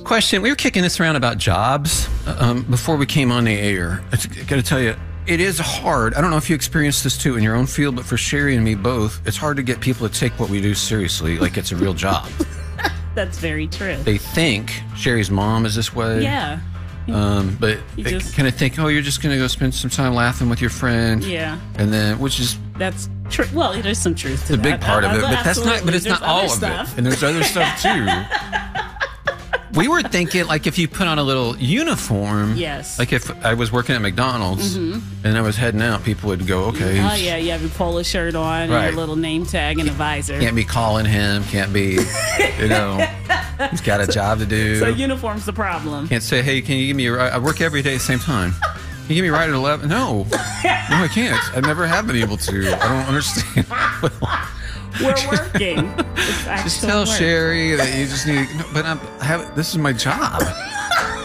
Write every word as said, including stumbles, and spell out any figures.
question. We were kicking this around about jobs um, before we came on the air. I got to tell you, it is hard. I don't know if you experienced this too in your own field, but for Sherry and me both, it's hard to get people to take what we do seriously, like it's a real job. That's very true. They think Sherry's mom is this way. Yeah. Um, but You they just- kind of think, oh, you're just going to go spend some time laughing with your friend. Yeah. And then, which is That's true. Well, there's some truth to the that. big part of it, Uh, but that's not. But it's absolutely. not all There's of other it. stuff. And there's other stuff too. We were thinking, like, if you put on a little uniform. Yes. Like if I was working at McDonald's and I was heading out, people would go, okay. Oh, he's- yeah, you have your polo shirt on, Right. and your little name tag and a visor. Can't be calling him. Can't be, you know, he's got a job to do. So uniform's the problem. Can't say, hey, can you give me a ride? I work every day at the same time. Can you give me a ride at eleven? No. No, I can't. I never have been able to. I don't understand. We're working. It's Just actual tell work. Sherry that you just need. No, but I'm, I have. This is my job.